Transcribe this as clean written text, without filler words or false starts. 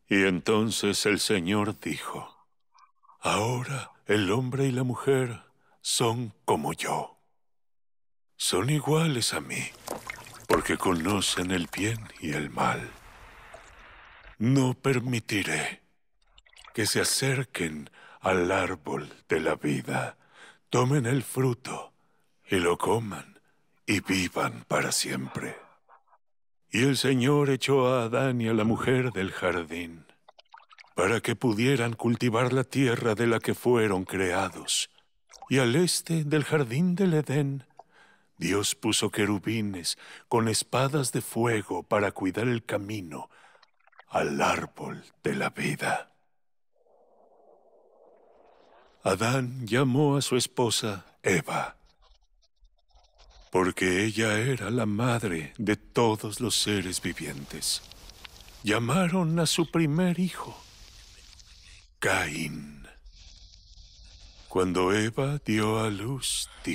Y entonces el Señor dijo: ahora el hombre y la mujer son como yo. Son iguales a mí, porque conocen el bien y el mal. No permitiré que se acerquen al árbol de la vida, tomen el fruto y lo coman y vivan para siempre. Y el Señor echó a Adán y a la mujer del jardín, para que pudieran cultivar la tierra de la que fueron creados. Y al este del jardín del Edén, Dios puso querubines con espadas de fuego para cuidar el camino al árbol de la vida. Adán llamó a su esposa Eva, porque ella era la madre de todos los seres vivientes. Llamaron a su primer hijo Caín. Cuando Eva dio a luz, dijo: